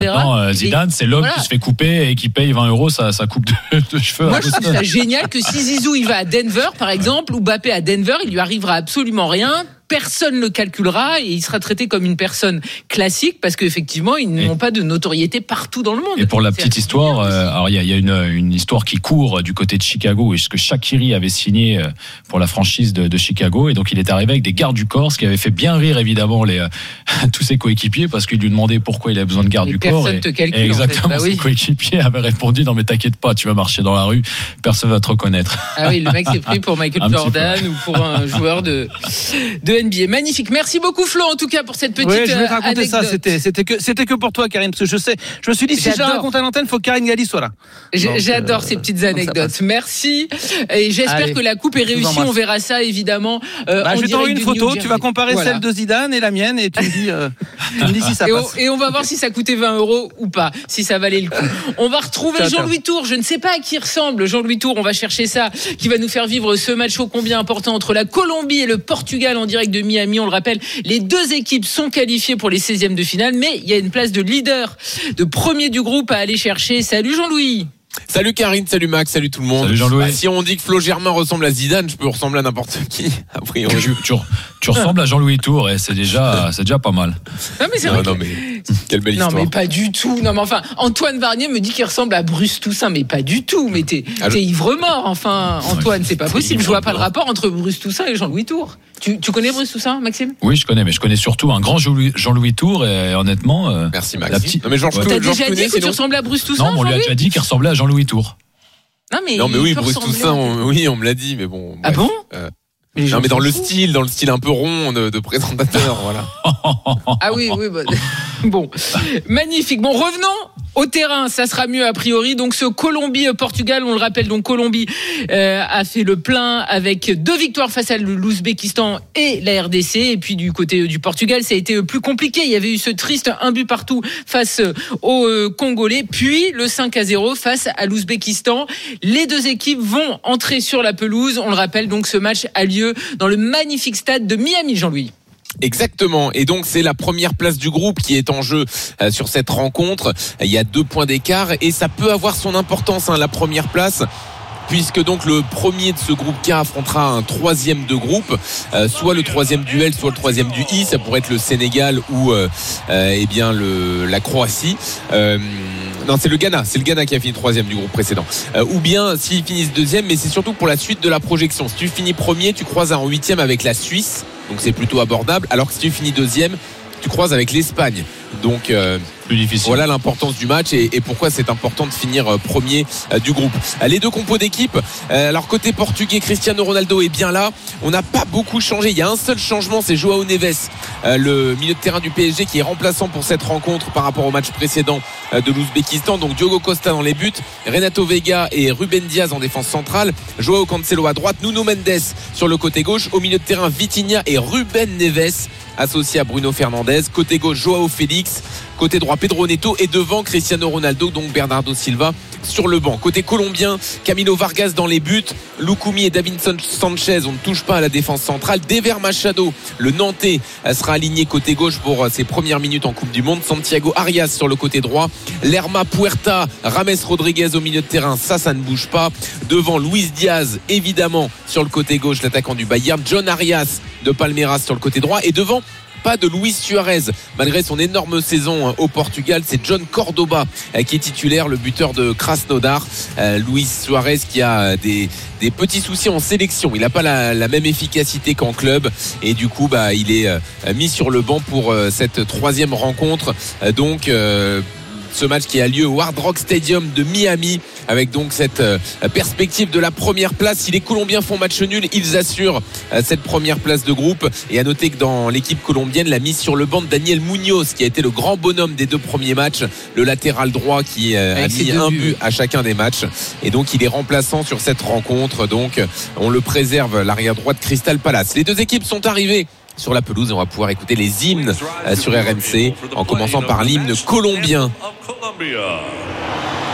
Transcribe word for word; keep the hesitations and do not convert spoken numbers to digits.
Non, Zidane, c'est l'homme voilà. qui se fait couper et qui paye vingt euros sa, sa coupe de, de cheveux. Moi, je trouve ça génial que si Zizou il va à Denver, par exemple, ou Mbappé à Denver, il lui arrivera absolument rien. Personne ne le calculera et il sera traité comme une personne classique parce qu'effectivement, ils n'ont pas de notoriété partout dans le monde. Et pour la petite histoire, euh, alors il y a, y a une, une histoire qui court du côté de Chicago, est-ce que Shaqiri avait signé pour la franchise de, de Chicago et donc il est arrivé avec des gardes du corps, ce qui avait fait bien rire évidemment les, euh, tous ses coéquipiers parce qu'il lui demandait pourquoi il avait besoin de garde et du corps. Et, te calcule, et exactement, en fait. bah oui. ses coéquipiers avaient répondu non mais t'inquiète pas, tu vas marcher dans la rue, personne va te reconnaître. Ah oui, le mec s'est pris pour Michael Jordan ou pour un joueur de, de N B A. Magnifique. Merci beaucoup Flo en tout cas pour cette petite oui, je vais te raconter anecdote. ça, c'était, c'était, que, c'était que pour toi Karine, parce que je sais, je me suis dit si J'adore. je raconte à l'antenne, il faut que Karine Galli soit là. Donc, J'adore euh, ces petites anecdotes, merci et j'espère Allez, que la coupe est réussie, on verra ça évidemment euh, bah, en je vais t'envoyer une photo, tu vas comparer voilà. celle de Zidane et la mienne et tu me dis, euh, tu me dis si ça et passe. On, et on va voir si ça coûtait vingt euros ou pas, si ça valait le coup. On va retrouver ciao, Jean-Louis Tour, je ne sais pas à qui ressemble Jean-Louis Tour, on va chercher ça, qui va nous faire vivre ce match ô combien important entre la Colombie et le Portugal en direct de Miami, on le rappelle, les deux équipes sont qualifiées pour les seizièmes de finale, mais il y a une place de leader, de premier du groupe à aller chercher. Salut Jean-Louis. Salut Karine, salut Max, salut tout le monde. Salut Jean-Louis. Bah, si on dit que Flo Germain ressemble à Zidane, je peux ressembler à n'importe qui. A priori. Tu, tu, tu ressembles à Jean-Louis Tour et c'est déjà, c'est déjà pas mal. Non mais c'est non, vrai. Non que... mais quelle belle non, histoire. Non mais pas du tout. Non mais enfin, Antoine Varnier me dit qu'il ressemble à Bruce Toussaint, mais pas du tout. Mais t'es, ah, t'es je... ivre-mort. Enfin, Antoine, c'est pas possible. Je vois pas le rapport entre Bruce Toussaint et Jean-Louis Tour. Tu, tu connais Bruce Toussaint, Maxime ? Oui, je connais, mais je connais surtout un grand Jean-Louis, Jean-Louis Tour et honnêtement. Euh, Merci Max. La petite... Non mais Georges ouais. T'as déjà Georges dit que tu ressemblais à Bruce Toussaint ? Non, on lui a déjà dit qu'il ressemblait à Jean-Louis Tour. Non mais, non mais oui, Bruce Toussaint, on, oui, on me l'a dit, mais bon. Ah bref, bon euh, mais Non mais dans le style, dans le style un peu rond de, de présentateur, voilà. Ah oui, oui. Bah, bon, magnifique. Bon, revenons au terrain, ça sera mieux a priori. Donc ce Colombie-Portugal, on le rappelle, donc Colombie euh, a fait le plein avec deux victoires face à l'Ouzbékistan et la R D C. Et puis du côté du Portugal, ça a été plus compliqué. Il y avait eu ce triste un but partout face aux euh, Congolais. Puis le cinq à zéro face à l'Ouzbékistan. Les deux équipes vont entrer sur la pelouse. On le rappelle, donc ce match a lieu dans le magnifique stade de Miami, Jean-Louis. Exactement, et donc c'est la première place du groupe qui est en jeu euh, sur cette rencontre. Il y a deux points d'écart et ça peut avoir son importance, hein, la première place, puisque donc le premier de ce groupe K affrontera un troisième de groupe, euh, soit le troisième du L, soit le troisième du I. Ça pourrait être le Sénégal ou euh, euh, eh bien le la Croatie. Euh, non, c'est le Ghana, c'est le Ghana qui a fini troisième du groupe précédent. Euh, ou bien s'ils finissent deuxième, mais c'est surtout pour la suite de la projection. Si tu finis premier, tu croises en huitième avec la Suisse, donc c'est plutôt abordable. Alors que si tu finis deuxième, tu croises avec l'Espagne. Donc euh, plus difficile. Voilà l'importance du match et, et pourquoi c'est important de finir euh, premier euh, du groupe. Euh, les deux compos d'équipe, euh, alors côté portugais, Cristiano Ronaldo est bien là. On n'a pas beaucoup changé, il y a un seul changement, c'est Joao Neves, euh, le milieu de terrain du P S G qui est remplaçant pour cette rencontre par rapport au match précédent euh, de l'Ouzbékistan. Donc Diogo Costa dans les buts, Renato Vega et Ruben Diaz en défense centrale, Joao Cancelo à droite, Nuno Mendes sur le côté gauche, au milieu de terrain Vitinha et Ruben Neves associé à Bruno Fernandes, côté gauche Joao Félix, côté droit Pedro Neto et devant Cristiano Ronaldo, donc Bernardo Silva sur le banc. Côté colombien, Camilo Vargas dans les buts, Lukumi et Davinson Sanchez, on ne touche pas à la défense centrale. Dever Machado, le Nantais, sera aligné côté gauche pour ses premières minutes en Coupe du Monde. Santiago Arias sur le côté droit, Lerma Puerta, Rames Rodriguez au milieu de terrain, ça ça ne bouge pas. Devant Luis Diaz évidemment sur le côté gauche, l'attaquant du Bayern, John Arias de Palmeiras sur le côté droit et devant pas de Luis Suarez malgré son énorme saison au Portugal, c'est John Cordoba qui est titulaire, le buteur de Krasnodar. euh, Luis Suarez qui a des, des petits soucis en sélection, il n'a pas la, la même efficacité qu'en club et du coup bah, il est euh, mis sur le banc pour euh, cette troisième rencontre. euh, donc euh, ce match qui a lieu au Hard Rock Stadium de Miami avec donc cette euh, perspective de la première place. Si les Colombiens font match nul, ils assurent euh, cette première place de groupe. Et à noter que dans l'équipe colombienne, la mise sur le banc de Daniel Munoz qui a été le grand bonhomme des deux premiers matchs, le latéral droit qui euh, a mis un but à chacun des matchs et donc il est remplaçant sur cette rencontre. Donc on le préserve, l'arrière droit de Crystal Palace. Les deux équipes sont arrivées sur la pelouse et on va pouvoir écouter les hymnes sur R M C en commençant par l'hymne colombien.